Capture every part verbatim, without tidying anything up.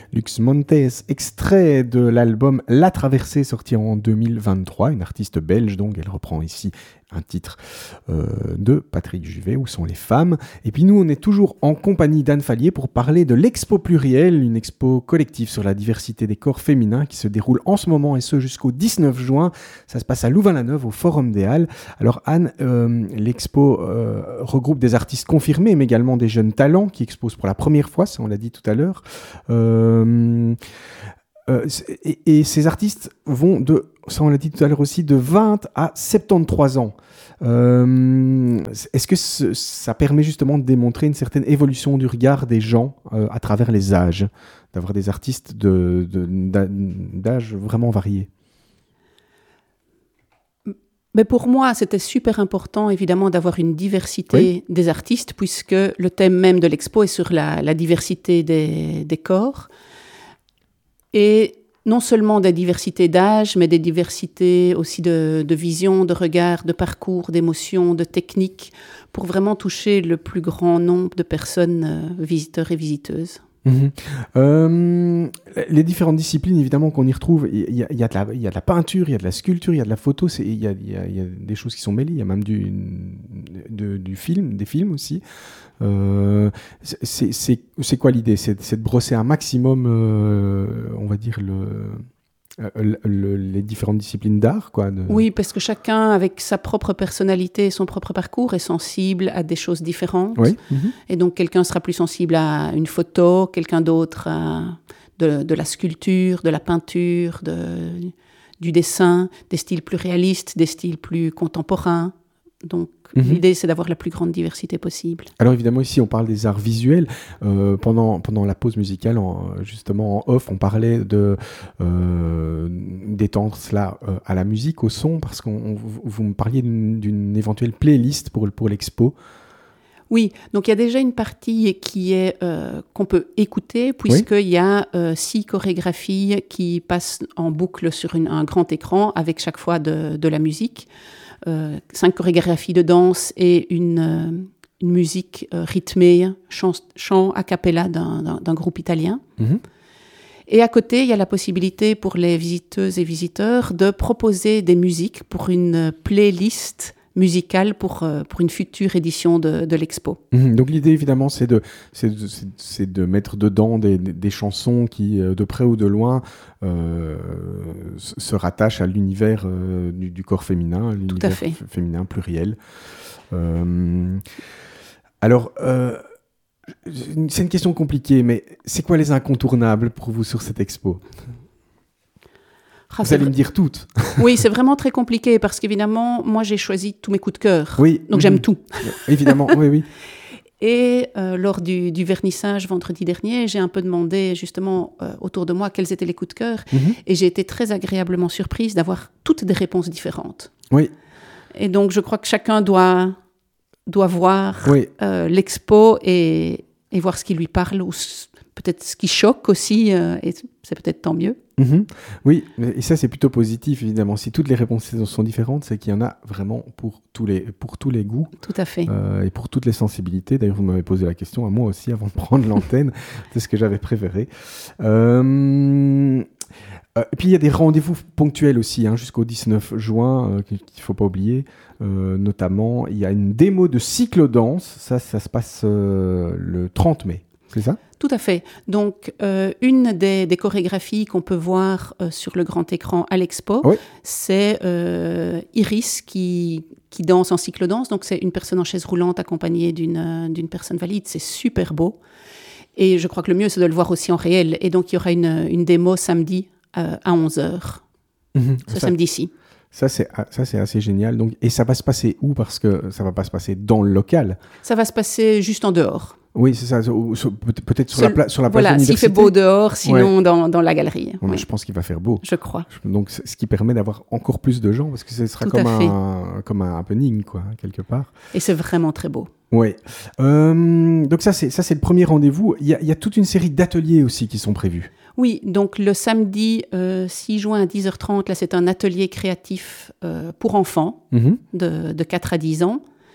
Lux Montes, extrait de l'album La Traversée, sorti en deux mille vingt-trois, une artiste belge, donc elle reprend ici un titre euh, de Patrick Juvet, Où sont les femmes. Et puis nous, on est toujours en compagnie d'Anne Fallier pour parler de l'Expo Pluriel, une expo collective sur la diversité des corps féminins qui se déroule en ce moment et ce jusqu'au dix-neuf juin. Ça se passe à Louvain-la-Neuve au Forum des Halles. Alors Anne, euh, l'expo euh, regroupe des artistes confirmés mais également des jeunes talents qui exposent pour la première fois, ça on l'a dit tout à l'heure. Euh, Euh, et, et ces artistes vont de, ça on l'a dit tout à l'heure aussi, de vingt à soixante-treize ans. Euh, est-ce que ce, ça permet justement de démontrer une certaine évolution du regard des gens euh, à travers les âges, d'avoir des artistes de, de, d'âge vraiment variés? Mais pour moi, c'était super important, évidemment, d'avoir une diversité oui. des artistes, puisque le thème même de l'expo est sur la, la diversité des, des corps. Et non seulement des diversités d'âge, mais des diversités aussi de, de vision, de regard, de parcours, d'émotions, de techniques, pour vraiment toucher le plus grand nombre de personnes, euh, visiteurs et visiteuses. Mmh. Euh, les différentes disciplines, évidemment, qu'on y retrouve, il y, y, y, y a de la peinture, il y a de la sculpture, il y a de la photo, il y a, y, a, y a des choses qui sont mêlées, il y a même du, de, du film, des films aussi. Euh, c'est, c'est, c'est quoi l'idée? c'est, c'est de brosser un maximum, euh, on va dire, le... Le, le, les différentes disciplines d'art, quoi. De... Oui, parce que chacun, avec sa propre personnalité et son propre parcours, est sensible à des choses différentes. Oui. Mmh. Et donc, quelqu'un sera plus sensible à une photo, quelqu'un d'autre à de, de la sculpture, de la peinture, de, du dessin, des styles plus réalistes, des styles plus contemporains. Donc, mmh. l'idée, c'est d'avoir la plus grande diversité possible. Alors, évidemment, ici, on parle des arts visuels. Euh, pendant, pendant la pause musicale, en, justement, en off, on parlait de, euh, d'étendre cela euh, à la musique, au son, parce que vous me parliez d'une, d'une éventuelle playlist pour, pour l'expo. Oui, donc il y a déjà une partie qui est, euh, qu'on peut écouter, puisqu'il oui. y a euh, six chorégraphies qui passent en boucle sur une, un grand écran, avec chaque fois de, de la musique. Euh, cinq chorégraphies de danse et une, euh, une musique euh, rythmée, chant, chant a cappella d'un, d'un, d'un groupe italien. Mm-hmm. Et à côté, il y a la possibilité pour les visiteuses et visiteurs de proposer des musiques pour une playlist musicale pour, euh, pour une future édition de, de l'expo. Mmh, donc l'idée, évidemment, c'est de, c'est de, c'est, c'est de mettre dedans des, des chansons qui, de près ou de loin, euh, se rattachent à l'univers euh, du, du corps féminin, l'univers Tout à fait. f- féminin pluriel. Euh, alors, euh, c'est une question compliquée, mais c'est quoi les incontournables pour vous sur cette expo ? Ah, vous allez v... me dire toutes. Oui, c'est vraiment très compliqué parce qu'évidemment, moi, j'ai choisi tous mes coups de cœur. Oui. Donc, mmh. j'aime tout. Évidemment, oui, oui. Et euh, lors du, du vernissage vendredi dernier, j'ai un peu demandé justement euh, autour de moi quels étaient les coups de cœur. Mmh. Et j'ai été très agréablement surprise d'avoir toutes des réponses différentes. Oui. Et donc, je crois que chacun doit, doit voir oui. euh, l'expo et, et voir ce qui lui parle ou peut-être ce qui choque aussi. Euh, et c'est peut-être tant mieux. Mmh. Oui, et ça c'est plutôt positif évidemment. Si toutes les réponses sont différentes, c'est qu'il y en a vraiment pour tous les, pour tous les goûts. Tout à fait. Euh, et pour toutes les sensibilités. D'ailleurs, vous m'avez posé la question à moi aussi avant de prendre l'antenne. C'est ce que j'avais préféré. Euh... Euh, et puis il y a des rendez-vous ponctuels aussi, hein, jusqu'au dix-neuf juin, euh, qu'il ne faut pas oublier. Euh, notamment, il y a une démo de cyclo-danse. Ça, ça se passe euh, le trente mai. C'est ça ? Tout à fait. Donc, euh, une des, des chorégraphies qu'on peut voir euh, sur le grand écran à l'expo, oui. c'est euh, Iris qui, qui danse en cyclo-danse. Donc, c'est une personne en chaise roulante accompagnée d'une, euh, d'une personne valide. C'est super beau. Et je crois que le mieux, c'est de le voir aussi en réel. Et donc, il y aura une, une démo samedi euh, à onze heures, mmh, ce ça, samedi-ci. Ça c'est, ça, c'est assez génial. Donc, et ça va se passer où ? Parce que ça ne va pas se passer dans le local. Ça va se passer juste en dehors. Oui, c'est ça. Peut-être sur, Seul, la, pla- sur la place voilà, de l'université. S'il fait beau dehors, sinon ouais. dans, dans la galerie. Ouais, ouais. Je pense qu'il va faire beau. Je crois. Donc, ce qui permet d'avoir encore plus de gens, parce que ce sera comme un, comme un happening, quoi, quelque part. Et c'est vraiment très beau. Oui. Euh, donc ça c'est, ça, c'est le premier rendez-vous. Il y a, il y a toute une série d'ateliers aussi qui sont prévus. Oui, donc le samedi euh, six juin à dix heures trente, là, c'est un atelier créatif euh, pour enfants mmh. de, de quatre à dix ans.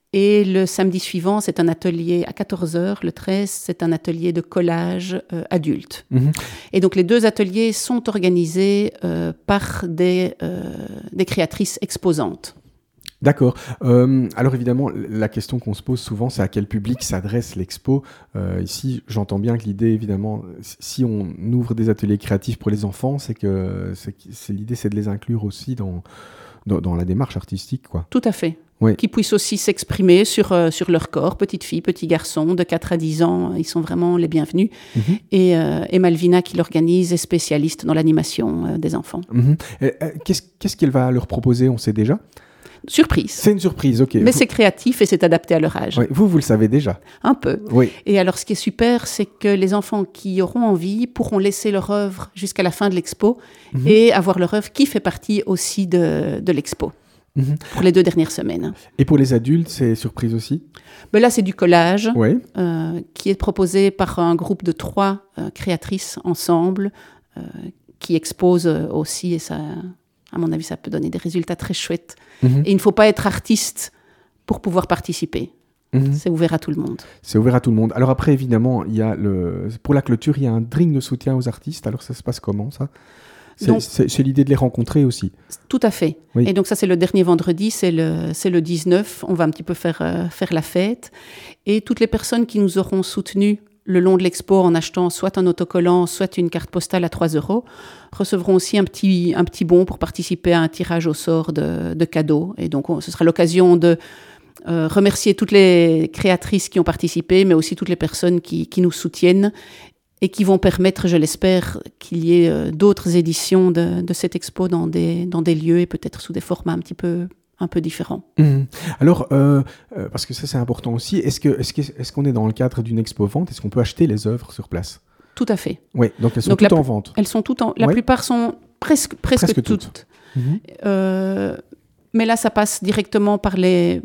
Et le samedi suivant, c'est un atelier à quatorze heures. Le treize, c'est un atelier de collage euh, adulte. Mmh. Et donc, les deux ateliers sont organisés euh, par des, euh, des créatrices exposantes. D'accord. Euh, alors évidemment, la question qu'on se pose souvent, c'est à quel public s'adresse l'expo. Euh, ici, j'entends bien que l'idée, évidemment, si on ouvre des ateliers créatifs pour les enfants, c'est que c'est, c'est, l'idée, c'est de les inclure aussi dans, dans, dans la démarche artistique, quoi. Tout à fait. Oui. Qui puissent aussi s'exprimer sur, euh, sur leur corps, petites filles, petits garçons, de quatre à dix ans, ils sont vraiment les bienvenus. Mmh. Et, euh, et Malvina, qui l'organise, est spécialiste dans l'animation euh, des enfants. Mmh. Et, euh, qu'est-ce, qu'est-ce qu'elle va leur proposer, on sait déjà ? Surprise. C'est une surprise, ok. Mais vous... c'est créatif et c'est adapté à leur âge. Oui, vous, vous le savez déjà. Un peu. Oui. Et alors, ce qui est super, c'est que les enfants qui auront envie pourront laisser leur œuvre jusqu'à la fin de l'expo mmh. et avoir leur œuvre qui fait partie aussi de, de l'expo mmh. pour les deux dernières semaines. Et pour les adultes, c'est surprise aussi ? Ben là, c'est du collage oui. euh, qui est proposé par un groupe de trois euh, créatrices ensemble euh, qui exposent aussi, et ça... À mon avis, ça peut donner des résultats très chouettes. Mmh. Et il ne faut pas être artiste pour pouvoir participer. Mmh. C'est ouvert à tout le monde. C'est ouvert à tout le monde. Alors après, évidemment, il y a le... pour la clôture, il y a un drink de soutien aux artistes. Alors ça se passe comment, ça ? C'est, donc, c'est, c'est l'idée de les rencontrer aussi. Tout à fait. Oui. Et donc ça, c'est le dernier vendredi, c'est le, c'est le dix-neuf. On va un petit peu faire, euh, faire la fête. Et toutes les personnes qui nous auront soutenus le long de l'expo en achetant soit un autocollant, soit une carte postale à trois euros, recevront aussi un petit, un petit bon pour participer à un tirage au sort de, de cadeaux. Et donc, on, ce sera l'occasion de euh, remercier toutes les créatrices qui ont participé, mais aussi toutes les personnes qui, qui nous soutiennent et qui vont permettre, je l'espère, qu'il y ait euh, d'autres éditions de, de cette expo dans des, dans des lieux et peut-être sous des formats un petit peu... un peu différent. Mmh. Alors, euh, euh, parce que ça c'est important aussi, est-ce, que, est-ce, que, est-ce qu'on est dans le cadre d'une expo-vente ? Est-ce qu'on peut acheter les œuvres sur place ? Tout à fait. Oui, donc elles sont donc toutes la, en vente. Elles sont toutes en... La ouais. plupart sont presque, presque, presque toutes. toutes. Mmh. Euh, mais là, ça passe directement par les,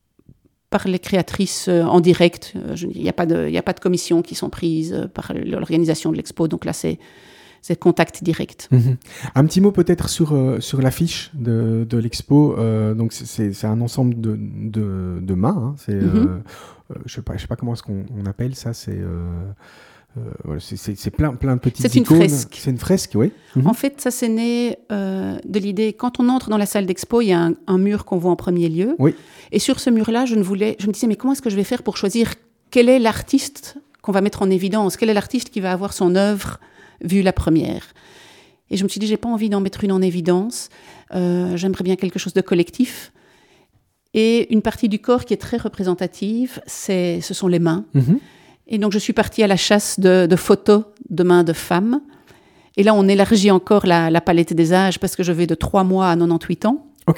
par les créatrices euh, en direct. Il n'y a pas de, il n'y a pas de commission qui sont prises par l'organisation de l'expo, donc là, c'est... c'est contact direct. Mmh. Un petit mot peut-être sur, euh, sur l'affiche de, de l'expo. Euh, donc c'est, c'est un ensemble de, de, de mains. Hein. C'est, mmh. euh, euh, je ne sais, sais pas comment est-ce qu'on on appelle ça. C'est, euh, euh, c'est, c'est, c'est plein, plein de petites c'est icônes. C'est une fresque. C'est une fresque, oui. Mmh. En fait, ça c'est né euh, de l'idée. Quand on entre dans la salle d'expo, il y a un, un mur qu'on voit en premier lieu. Oui. Et sur ce mur-là, je, ne voulais, je me disais, mais comment est-ce que je vais faire pour choisir quel est l'artiste qu'on va mettre en évidence ? Quel est l'artiste qui va avoir son œuvre vu la première. Et je me suis dit, j'ai pas envie d'en mettre une en évidence. Euh, j'aimerais bien quelque chose de collectif. Et une partie du corps qui est très représentative, c'est, ce sont les mains. Mm-hmm. Et donc, je suis partie à la chasse de, de photos de mains de femmes. Et là, on élargit encore la, la palette des âges parce que je vais de trois mois à quatre-vingt-dix-huit ans. OK.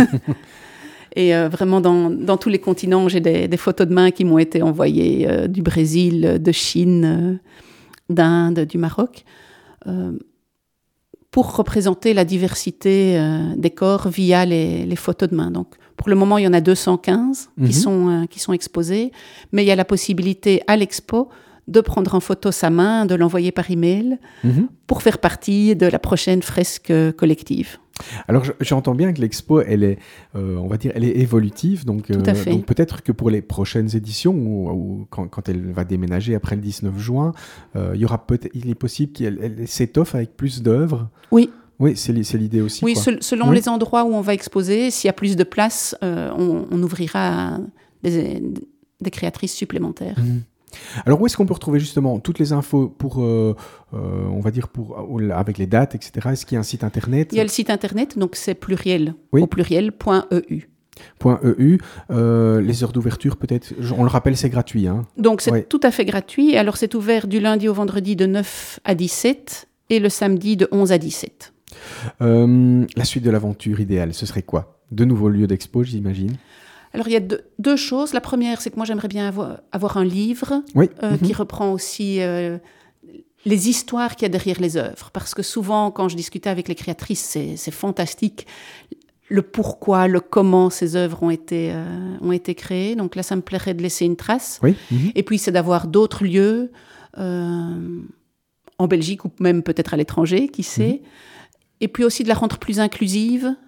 Et euh, vraiment, dans, dans tous les continents, j'ai des, des photos de mains qui m'ont été envoyées euh, du Brésil, de Chine... Euh, d'Inde, du Maroc, euh, pour représenter la diversité euh, des corps via les, les photos de main. Donc, pour le moment, il y en a deux cent quinze mmh. qui, sont, euh, qui sont exposées, mais il y a la possibilité à l'expo de prendre en photo sa main, de l'envoyer par email, mmh. pour faire partie de la prochaine fresque collective. Alors, j'entends bien que l'expo, elle est, euh, on va dire, elle est évolutive. Donc, euh, Tout à fait. donc peut-être que pour les prochaines éditions, ou, ou quand, quand elle va déménager après le dix-neuf juin, euh, il y aura peut-être, il est possible qu'elle elle s'étoffe avec plus d'œuvres. Oui. Oui, c'est, c'est l'idée aussi. Oui, quoi. selon oui. les endroits où on va exposer, s'il y a plus de place, euh, on, on ouvrira des, des créatrices supplémentaires. Mmh. Alors, où est-ce qu'on peut retrouver justement toutes les infos pour, euh, euh, on va dire, pour, avec les dates, et cetera. Est-ce qu'il y a un site internet ? Il y a le site internet, donc c'est pluriel, oui. au pluriel, point E U. Point E U. Euh, les heures d'ouverture, peut-être, on le rappelle, c'est gratuit. Hein. Donc, c'est ouais. tout à fait gratuit. Alors, c'est ouvert du lundi au vendredi de neuf à dix-sept et le samedi de onze à dix-sept. Euh, la suite de l'aventure idéale, ce serait quoi ? De nouveaux lieux d'expo, j'imagine ? Alors, il y a deux, deux choses. La première, c'est que moi, j'aimerais bien avoir, avoir un livre oui. euh, mm-hmm. qui reprend aussi euh, les histoires qu'il y a derrière les œuvres. Parce que souvent, quand je discutais avec les créatrices, c'est, c'est fantastique. Le pourquoi, le comment ces œuvres ont été, euh, ont été créées. Donc là, ça me plairait de laisser une trace. Oui. Mm-hmm. Et puis, c'est d'avoir d'autres lieux euh, en Belgique ou même peut-être à l'étranger, qui sait. Mm-hmm. Et puis aussi de la rendre plus inclusive.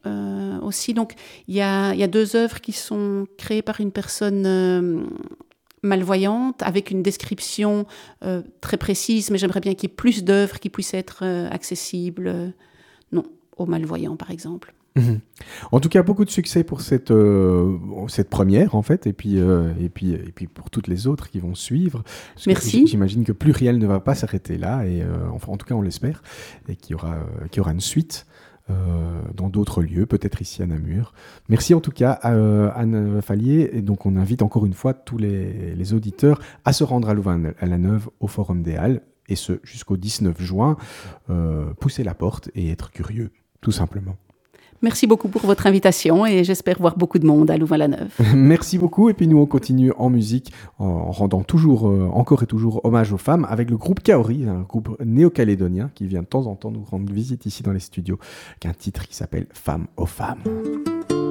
euh, aussi. Donc, il y a, y a deux œuvres qui sont créées par une personne euh, malvoyante, avec une description euh, très précise, mais j'aimerais bien qu'il y ait plus d'œuvres qui puissent être euh, accessibles, euh, non, aux malvoyants, par exemple. Mmh. En tout cas, beaucoup de succès pour cette, euh, cette première, en fait, et puis, euh, et, puis, et puis pour toutes les autres qui vont suivre. Parce Merci. Que j'imagine que Pluriel ne va pas s'arrêter là, et, euh, enfin, en tout cas, on l'espère, et qu'il y aura, euh, qu'il y aura une suite euh, dans d'autres lieux, peut-être ici à Namur. Merci en tout cas à euh, Anne Fallier, et donc on invite encore une fois tous les, les auditeurs à se rendre à Louvain-la-Neuve au Forum des Halles, et ce jusqu'au dix-neuf juin, euh, pousser la porte et être curieux, tout simplement. Merci beaucoup pour votre invitation et j'espère voir beaucoup de monde à Louvain-la-Neuve. Merci beaucoup. Et puis nous, on continue en musique en rendant toujours, euh, encore et toujours hommage aux femmes avec le groupe Kaori, un groupe néo-calédonien qui vient de temps en temps nous rendre visite ici dans les studios, avec un titre qui s'appelle « Femmes aux femmes ».